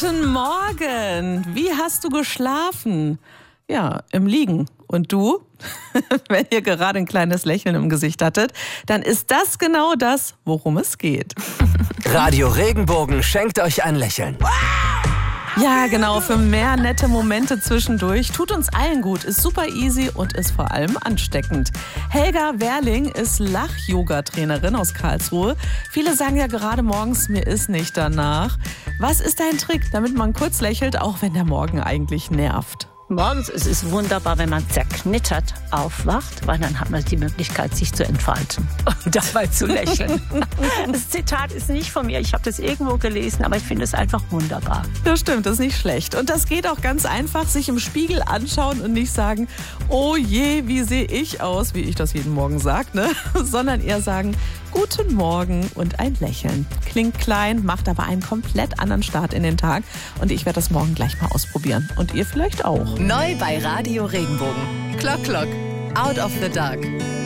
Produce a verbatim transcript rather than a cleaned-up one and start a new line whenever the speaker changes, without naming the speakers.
Guten Morgen. Wie hast du geschlafen? Ja, im Liegen. Und du? Wenn ihr gerade ein kleines Lächeln im Gesicht hattet, dann ist das genau das, worum es geht.
Radio Regenbogen schenkt euch ein Lächeln.
Ja, genau, für mehr nette Momente zwischendurch. Tut uns allen gut, ist super easy und ist vor allem ansteckend. Helga Werling ist Lach-Yoga-Trainerin aus Karlsruhe. Viele sagen ja gerade morgens, mir ist nicht danach. Was ist dein Trick, damit man kurz lächelt, auch wenn der Morgen eigentlich nervt?
Morgens ist es wunderbar, wenn man zerknittert aufwacht, weil dann hat man die Möglichkeit, sich zu entfalten und dabei zu lächeln. Das Zitat ist nicht von mir, ich habe das irgendwo gelesen, aber ich finde es einfach wunderbar.
Das stimmt, das ist nicht schlecht. Und das geht auch ganz einfach, sich im Spiegel anschauen und nicht sagen, oh je, wie sehe ich aus, wie ich das jeden Morgen sage, ne? Sondern eher sagen, guten Morgen und ein Lächeln. Klingt klein, macht aber einen komplett anderen Start in den Tag. Und ich werde das morgen gleich mal ausprobieren. Und ihr vielleicht auch.
Neu bei Radio Regenbogen. Clock Clock. Out of the Dark.